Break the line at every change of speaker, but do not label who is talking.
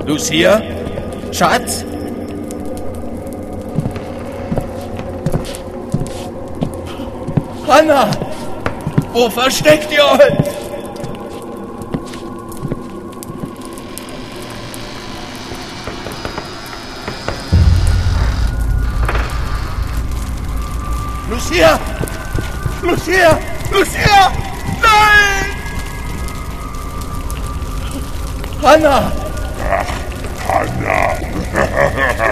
Lucia? Schatz? Hanna! Wo versteckt ihr euch? Lucia! Lucia! Lucia! Nein! Hanna!
Hanna!